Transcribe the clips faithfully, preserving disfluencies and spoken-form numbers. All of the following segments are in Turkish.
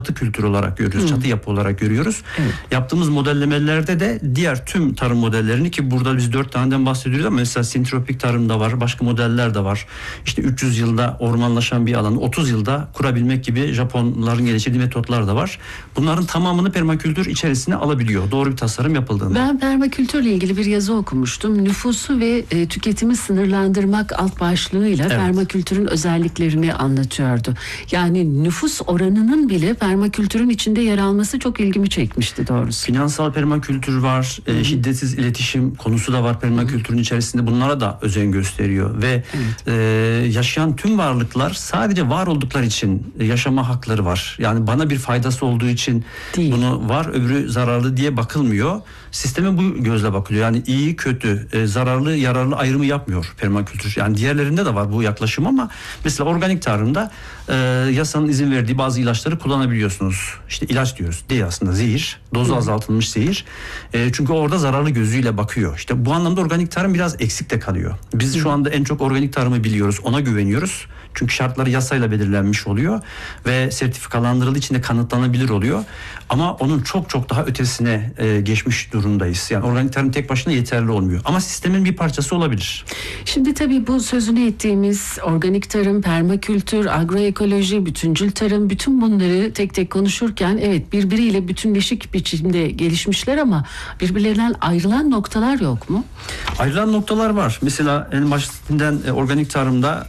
çatı kültürü olarak görüyoruz, Hı. çatı yapı olarak görüyoruz. Evet. Yaptığımız modellemelerde de diğer tüm tarım modellerini, ki burada biz dört taneden bahsediyoruz ama mesela sintropik tarım da var, başka modeller de var. İşte üç yüz yılda ormanlaşan bir alanı otuz yılda kurabilmek gibi Japonların geliştirdiği metotlar da var. Bunların tamamını permakültür içerisine alabiliyor. Doğru bir tasarım yapıldığında. Ben permakültürle ilgili bir yazı okumuştum. Nüfusu ve e, tüketimi sınırlandırmak alt başlığıyla Evet. permakültürün özelliklerini anlatıyordu. Yani nüfus oranının bile permakültürün içinde yer alması çok ilgimi çekmişti doğrusu. Finansal permakültür var, e, şiddetsiz iletişim konusu da var permakültürün içerisinde. Bunlara da özen gösteriyor ve e, yaşayan tüm varlıklar sadece var oldukları için yaşama hakları var. Yani bana bir faydası olduğu için Değil. bunu var, öbürü zararlı diye bakılmıyor. Sisteme bu gözle bakılıyor. Yani iyi, kötü, e, zararlı, yararlı ayrımı yapmıyor permakültür. Yani diğerlerinde de var bu yaklaşım ama mesela organik tarımda e, yasanın izin verdiği bazı ilaçları kullanabiliyorsunuz. İşte ilaç diyoruz. Değil aslında, zehir. Dozu azaltılmış zehir. E, çünkü orada zararlı gözüyle bakıyor. İşte bu anlamda organik tarım biraz eksik de kalıyor. Biz şu anda en çok organik tarımı biliyoruz. Ona güveniyoruz. Çünkü şartları yasayla belirlenmiş oluyor ve sertifikalandırıldığı için de kanıtlanabilir oluyor. Ama onun çok çok daha ötesine e, geçmiş durumdayız. Yani organik tarım tek başına yeterli olmuyor. Ama sistemin bir parçası olabilir. Şimdi tabii bu sözünü ettiğimiz organik tarım, permakültür, agroekoloji, bütüncül tarım, bütün bunları tek tek konuşurken evet birbiriyle bütünleşik biçimde gelişmişler ama birbirlerinden ayrılan noktalar yok mu? Ayrılan noktalar var. Mesela en başından e, organik tarımda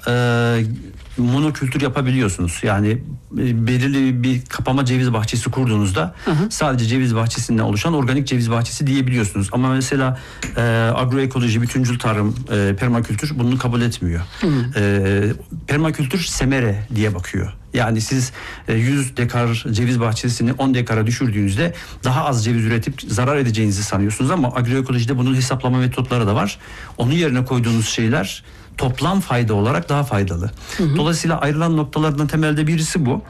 e, monokültür yapabiliyorsunuz. Yani e, belirli bir kapama ceviz bahçesi kurduğunuzda hı hı. sadece ceviz bahçesinden oluşan organik ceviz bahçesi diyebiliyorsunuz. Ama mesela e, agroekoloji, bütüncül tarım, e, permakültür bunu kabul etmiyor. Hı hı. E, permakültür semere diye bakıyor. Yani siz yüz dekar ceviz bahçesini on dekara düşürdüğünüzde daha az ceviz üretip zarar edeceğinizi sanıyorsunuz ama agroekolojide bunun hesaplama metotları da var. Onun yerine koyduğunuz şeyler toplam fayda olarak daha faydalı. Hı hı. Dolayısıyla ayrılan noktalardan temelde birisi bu.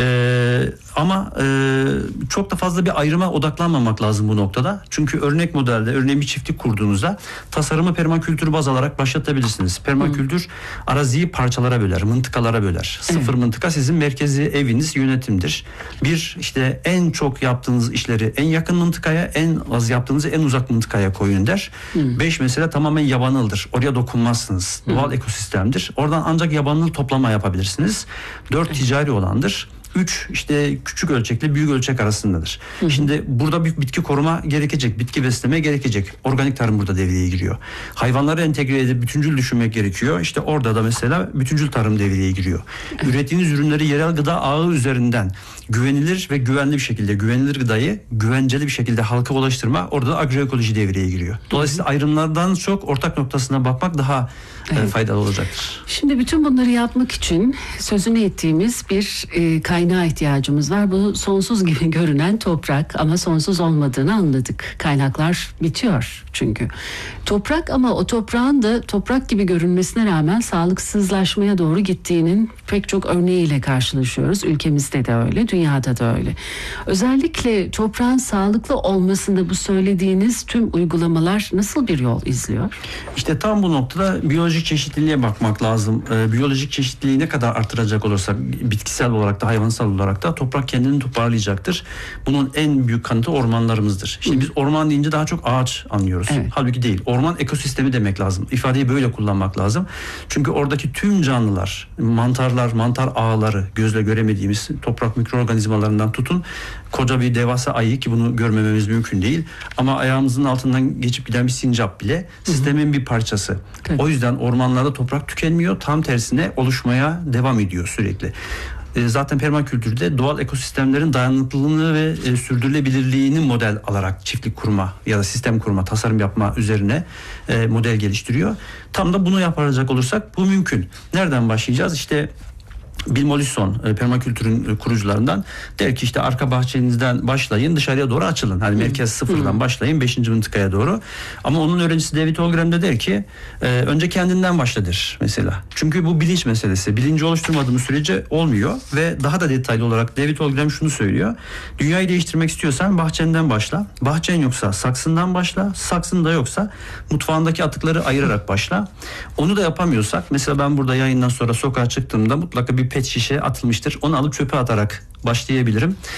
Ee, ama e, çok da fazla bir ayrıma odaklanmamak lazım bu noktada. Çünkü örnek modelde, örneğin bir çiftlik kurduğunuzda tasarımı permakültür baz alarak başlatabilirsiniz. Permakültür hı. araziyi parçalara böler, mıntıkalara böler. Sıfır evet. mıntıka sizin merkezi eviniz, yönetimdir. Bir, işte en çok yaptığınız işleri en yakın mıntıkaya, en az yaptığınızı en uzak mıntıkaya koyun der. Hı. Beş mesela tamamen yabanıldır. Oraya dokunmazsınız. Doğal ekosistemdir. Oradan ancak yabanıl toplama yapabilirsiniz. Dört ticari olandır. Üç işte küçük ölçekle büyük ölçek arasındadır. Hı hı. Şimdi burada büyük bitki koruma gerekecek. Bitki besleme gerekecek. Organik tarım burada devreye giriyor. Hayvanları entegre edip bütüncül düşünmek gerekiyor. İşte orada da mesela bütüncül tarım devreye giriyor. Ürettiğiniz ürünleri yerel gıda ağı üzerinden güvenilir ve güvenli bir şekilde, güvenilir gıdayı güvenceli bir şekilde halka ulaştırma, orada da agroekoloji devreye giriyor. Dolayısıyla hı hı. ayrımlardan çok ortak noktasına bakmak daha evet. faydalı olacaktır. Şimdi bütün bunları yapmak için sözünü ettiğimiz bir e, kaynağa ihtiyacımız var. Bu sonsuz gibi görünen toprak ama sonsuz olmadığını anladık. Kaynaklar bitiyor çünkü. Toprak ama o toprağın da toprak gibi görünmesine rağmen sağlıksızlaşmaya doğru gittiğinin pek çok örneğiyle karşılaşıyoruz. Ülkemizde de öyle, dünyada da öyle. Özellikle toprağın sağlıklı olmasında bu söylediğiniz tüm uygulamalar nasıl bir yol izliyor? İşte tam bu noktada biyolojik çeşitliliğe bakmak lazım. Ee, biyolojik çeşitliliği ne kadar artıracak olursak, bitkisel olarak da hayvansal olarak da toprak kendini toparlayacaktır. Bunun en büyük kanıtı ormanlarımızdır. Şimdi Hı. biz orman deyince daha çok ağaç anlıyoruz. Evet. Halbuki değil. Orman ekosistemi demek lazım. İfadeyi böyle kullanmak lazım. Çünkü oradaki tüm canlılar, mantarlar, mantar ağları, gözle göremediğimiz toprak mikroorganizmalarından tutun, koca bir devasa ayı, ki bunu görmememiz mümkün değil. Ama ayağımızın altından geçip giden bir sincap bile sistemin Hı-hı. bir parçası. Evet. O yüzden ormanlarda toprak tükenmiyor. Tam tersine oluşmaya devam ediyor sürekli. Zaten permakültürde doğal ekosistemlerin dayanıklılığını ve e, sürdürülebilirliğini model alarak çiftlik kurma ya da sistem kurma, tasarım yapma üzerine e, model geliştiriyor. Tam da bunu yapacak olursak bu mümkün. Nereden başlayacağız? İşte Bill Mollison, e, permakültürün kurucularından der ki işte arka bahçenizden başlayın, dışarıya doğru açılın. Hani merkez sıfırdan hmm. başlayın beşinci mıntıkaya doğru. Ama onun öğrencisi David Holmgren de der ki e, önce kendinden başladır mesela. Çünkü bu bilinç meselesi. Bilinci oluşturmadığımız sürece olmuyor ve daha da detaylı olarak David Holmgren şunu söylüyor. Dünyayı değiştirmek istiyorsan bahçenden başla. Bahçen yoksa saksından başla. Saksın da yoksa mutfağındaki atıkları ayırarak başla. Onu da yapamıyorsak, mesela ben burada yayından sonra sokağa çıktığımda mutlaka bir pet şişe atılmıştır. Onu alıp çöpe atarak başlayabilirim.